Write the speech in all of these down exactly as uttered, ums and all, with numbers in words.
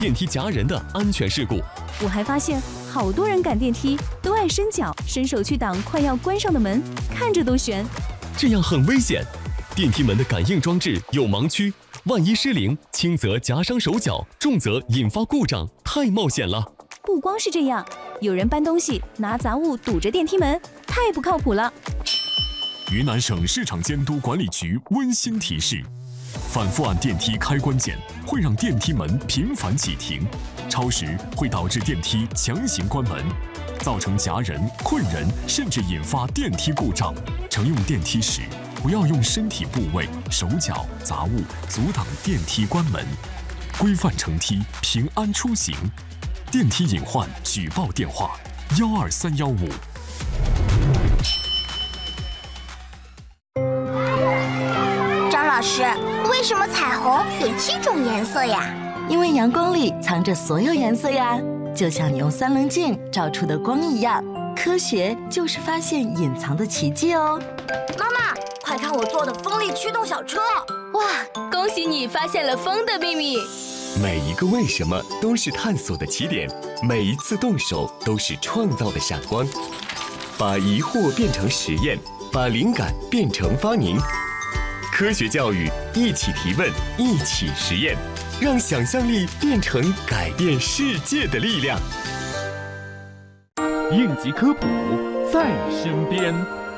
电梯夹人的安全事故。 我还发现好多人赶电梯都爱伸脚伸手去挡快要关上的门，看着都悬。 这样很危险，电梯门的感应装置有盲区，万一失灵，轻则夹伤手脚，重则引发故障，太冒险了。 不光是这样，有人搬东西拿杂物堵着电梯门，太不靠谱了。 云南省市场监督管理局温馨提示：反复按电梯开关键会让电梯门频繁启停，超时会导致电梯强行关门，造成夹人、困人，甚至引发电梯故障。乘用电梯时，不要用身体部位、手脚、杂物阻挡电梯关门，规范乘梯，平安出行。电梯隐患举报电话：幺二三幺五。 张老师，为什么彩虹有七种颜色呀？ 因为阳光里藏着所有颜色呀，就像你用三棱镜照出的光一样。科学就是发现隐藏的奇迹哦。 妈妈，快看我做的风力驱动小车！ 哇，恭喜你发现了风的秘密！ 每一个为什么都是探索的起点，每一次动手都是创造的闪光。把疑惑变成实验，把灵感变成发明。科学教育，一起提问，一起实验，让想象力变成改变世界的力量。 应急科普在身边。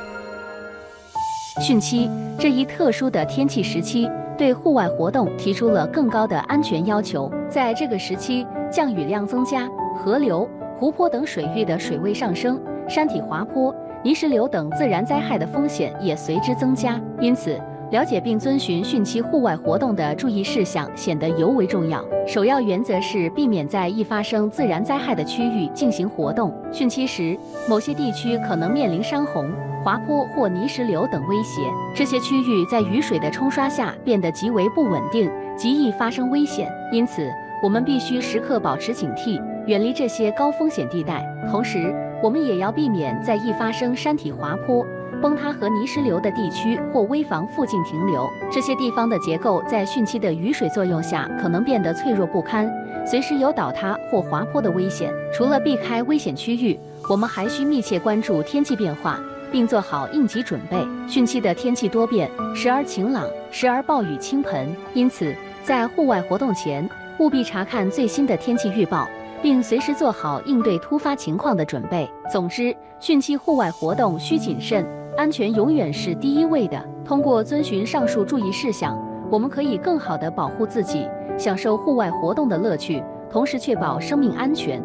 汛期这一特殊的天气时期，对户外活动提出了更高的安全要求。在这个时期，降雨量增加，河流、湖泊等水域的水位上升，山体滑坡、泥石流等自然灾害的风险也随之增加。因此，了解并遵循汛期户外活动的注意事项显得尤为重要。首要原则是避免在易发生自然灾害的区域进行活动。汛期时，某些地区可能面临山洪、滑坡或泥石流等威胁，这些区域在雨水的冲刷下变得极为不稳定，极易发生危险。因此，我们必须时刻保持警惕，远离这些高风险地带。同时，我们也要避免在易发生山体滑坡、崩塌和泥石流的地区或危房附近停留。这些地方的结构在汛期的雨水作用下可能变得脆弱不堪，随时有倒塌或滑坡的危险。除了避开危险区域，我们还需密切关注天气变化，并做好应急准备。汛期的天气多变，时而晴朗，时而暴雨倾盆，因此在户外活动前，务必查看最新的天气预报，并随时做好应对突发情况的准备。总之，汛期户外活动需谨慎，安全永远是第一位的。通过遵循上述注意事项，我们可以更好地保护自己，享受户外活动的乐趣，同时确保生命安全。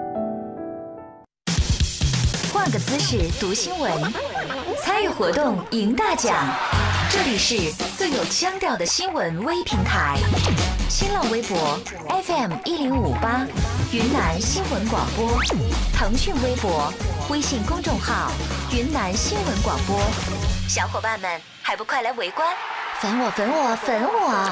换个姿势读新闻，参与活动赢大奖。这里是最有腔调的新闻微平台，新浪微博 F M 一零五八，云南新闻广播，腾讯微博、微信公众号云南新闻广播。小伙伴们，还不快来围观，粉我粉我粉我！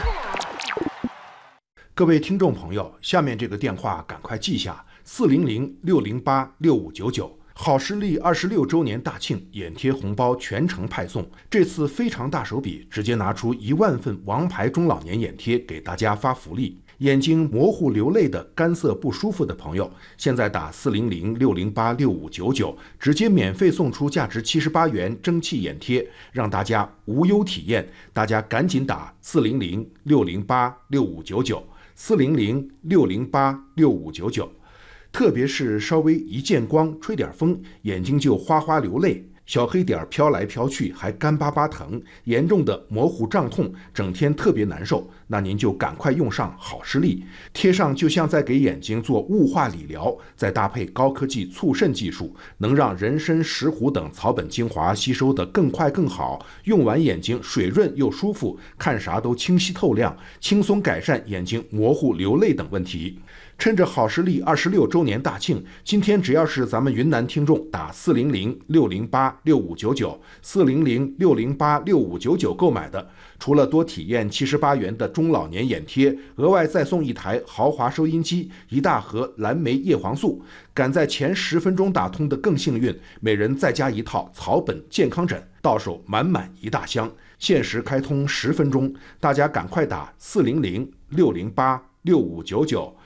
各位听众朋友，下面这个电话赶快记下：四零零六零八六五九九。好视力二十六周年大庆，眼贴红包全程派送。这次非常大手笔，直接拿出一万份王牌中老年眼贴给大家发福利。眼睛模糊流泪的、干涩不舒服的朋友，现在打四零零六零八六五九九，直接免费送出价值七十八元蒸汽眼贴，让大家无忧体验。大家赶紧打四零零六零八六五九九，四零零六零八六五九九。特别是稍微一见光、吹点风，眼睛就哗哗流泪，小黑点飘来飘去，还干巴巴疼，严重的模糊胀痛，整天特别难受，那您就赶快用上好视力，贴上就像在给眼睛做雾化理疗，再搭配高科技促渗技术，能让人参、石斛等草本精华吸收得更快更好，用完眼睛水润又舒服，看啥都清晰透亮，轻松改善眼睛模糊、流泪等问题。趁着好视力二十六周年大庆，今天只要是咱们云南听众打四零零六零八六五九九，四零零六零八六五九九购买的，除了多体验七十八元的中老年眼贴，额外再送一台豪华收音机、一大盒蓝莓叶黄素。赶在前十分钟打通的更幸运，每人再加一套草本健康枕，到手满满一大箱。限时开通十分钟，大家赶快打四零零六零八六五九九。